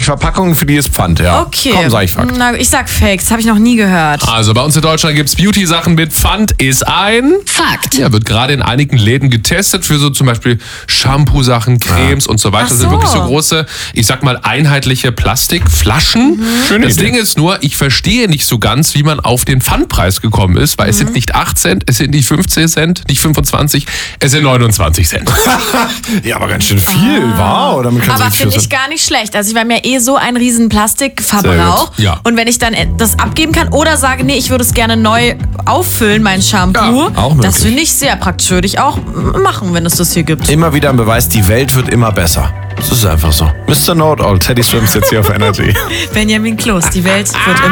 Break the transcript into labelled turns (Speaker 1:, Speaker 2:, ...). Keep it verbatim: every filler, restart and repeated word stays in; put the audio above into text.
Speaker 1: Verpackungen, für die ist Pfand, ja.
Speaker 2: Okay.
Speaker 1: Komm, sag ich Fakt.
Speaker 2: Na, ich sag Fake, das habe ich noch nie gehört.
Speaker 3: Also bei uns in Deutschland gibt's Beauty-Sachen mit Pfand, ist ein
Speaker 4: Fakt.
Speaker 3: Ja, wird gerade in einigen Läden getestet für so zum Beispiel Shampoo-Sachen, Cremes und so weiter.
Speaker 2: Ach
Speaker 3: Das sind
Speaker 2: so.
Speaker 3: wirklich so große, ich sag mal, einheitliche Plastikflaschen.
Speaker 1: Schöne
Speaker 3: Das
Speaker 1: Idee.
Speaker 3: Ding ist nur, ich verstehe nicht so ganz, wie man auf den Pfandpreis gekommen ist, weil es sind nicht acht Cent, es sind nicht fünfzehn Cent, nicht fünfundzwanzig, es sind neunundzwanzig Cent.
Speaker 1: Ja, aber ganz schön viel, wow. Damit kannst du
Speaker 2: Aber
Speaker 1: richtig
Speaker 2: finde
Speaker 1: was-
Speaker 2: ich gar nicht schlecht. Also ich war mir eh so ein riesen Plastikverbrauch.
Speaker 3: Sehr gut, ja.
Speaker 2: Und wenn ich dann das abgeben kann oder sage, nee, ich würde es gerne neu auffüllen, mein Shampoo,
Speaker 1: Ja, auch möglich.
Speaker 2: das finde ich sehr praktisch. Würde ich auch machen, wenn es das hier gibt.
Speaker 1: Immer wieder ein Beweis, die Welt wird immer besser. Das ist einfach so. Mister Know-it-all, Teddy Swims jetzt hier auf Energy.
Speaker 2: Benjamin Kloß, die Welt wird